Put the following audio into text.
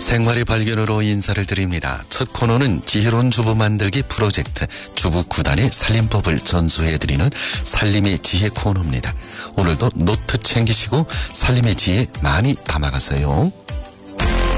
생활의 발견으로 인사를 드립니다. 첫 코너는 지혜로운 주부 만들기 프로젝트 주부 9단의 살림법을 전수해드리는 살림의 지혜 코너입니다. 오늘도 노트 챙기시고 살림의 지혜 많이 담아가세요.